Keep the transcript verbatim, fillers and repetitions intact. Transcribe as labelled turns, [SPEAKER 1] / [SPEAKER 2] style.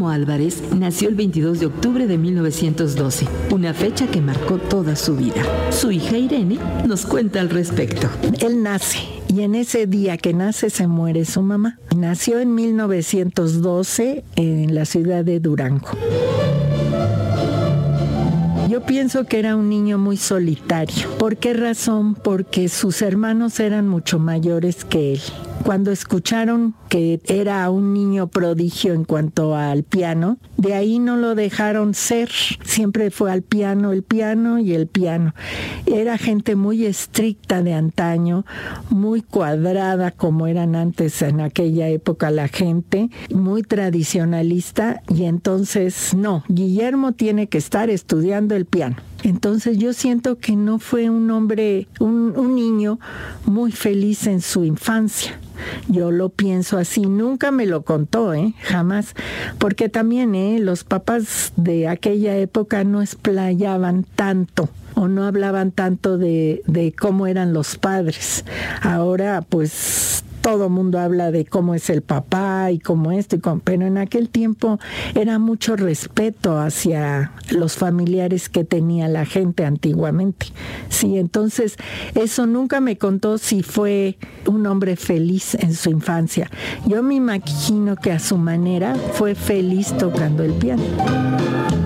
[SPEAKER 1] Guillermo Álvarez nació el veintidós de octubre de mil novecientos doce, una fecha que marcó toda su vida. Su hija Irene nos cuenta al respecto.
[SPEAKER 2] Él nace y en ese día que nace se muere su mamá. Nació en mil novecientos doce en la ciudad de Durango. Yo pienso que era un niño muy solitario. ¿Por qué razón? Porque sus hermanos eran mucho mayores que él. Cuando escucharon que era un niño prodigio en cuanto al piano, de ahí no lo dejaron ser. Siempre fue al piano, el piano y el piano. Era gente muy estricta de antaño, muy cuadrada como eran antes en aquella época la gente, muy tradicionalista, y entonces no, Guillermo tiene que estar estudiando el piano. Entonces yo siento que no fue un hombre, un, un niño muy feliz en su infancia. Yo lo pienso así, nunca me lo contó, ¿eh? Jamás, porque también ¿eh? los papás de aquella época no explayaban tanto o no hablaban tanto de, de cómo eran los padres. Ahora pues todo mundo habla de cómo es el papá y cómo esto, y cómo, pero en aquel tiempo era mucho respeto hacia los familiares que tenía la gente antiguamente. Sí, entonces eso nunca me contó si fue un hombre feliz en su infancia. Yo me imagino que a su manera fue feliz tocando el piano.